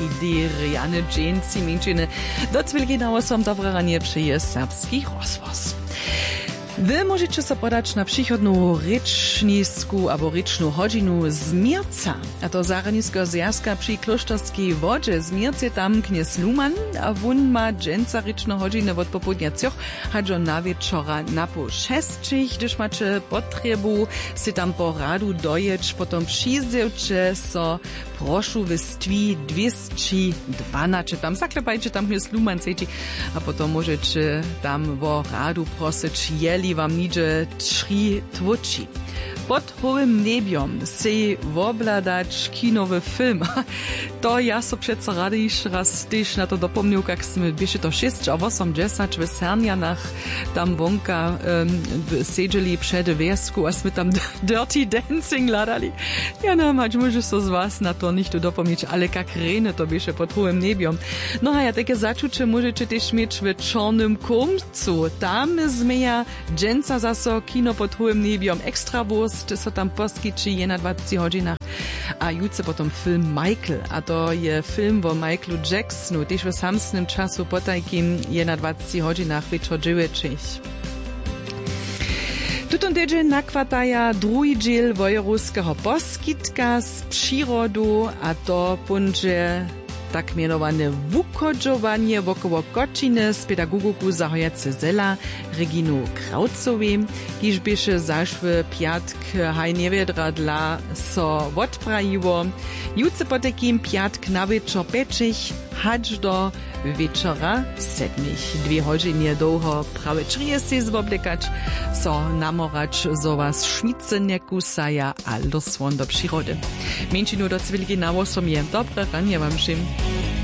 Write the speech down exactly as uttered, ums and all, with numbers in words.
orchidee, rjane dżęci, mięczyny. Do cwilki na osom dobre ranie przyje serbski rozwoz. Wy możecie so podać na przychodną rycznisku albo ryczną hodzinu z Mierca. A to zaranisko zjazka przy klosztorskiej wodzie. Z Mierce tam kniez Luman, a wun ma dżęca ryczną hodzinę od popołudnia cioch, hadżo na wieczora na po szesćich, gdyż macie potrzebu si tam po radu dojeć, potom przyjdziecie so prošu v ství dwieście dwanaście, tam zaklepajcie tam kniez Luman sejči, a potom możecie tam vo radu prosić, jeli wam nidzie trzy tłuci. Pod hołym nebiom sej wobladać kinowy film. To ja so przeco rady iż raz też na to dopomnił, jak sme bieše to sześć a osiemdziesiąt w Sernianach tam wonka um, siedzieli przed wiesku, a sme tam Dirty Dancing ladali. Ja no, mać może so z was na to nicht dopomnieć, ale jak rene to bieše pod hołym nebiom. No a ja takie zaczucie możecie też mieć w czarnym komcu. Tam sme ja dżęca zaso kino pod hołym nebiom ekstra bus, so tam poskyczy je na dwadzieścia hodzinach. A jutce potom film Michael, a to je film o Michaelu Jacksonu, też w samsnym czasu potajkim je na dwadzieścia hodzinach wieczor dziewięć. Tutun tydzień nakwataja drugi dziel wojeruskiego poskitka z przyrodu, a to będzie tak mianowane wukodżowanie wokoło kočiny z pedagogiku zahojace zela Reginu Kraucowej, kiż bieše zašły piatk haj niewiedra dla so odprajiło. Jutce po takim piatk na wieczor peczich, hacz do wieczora sedmich. Dwie hodzinie długo prawie trzydzieści zwoblekać, so namorać, so was szmice nie kusaja, a los do przyrody. Męczinu do cywilki na osomie. Dobre ranie wam wszym.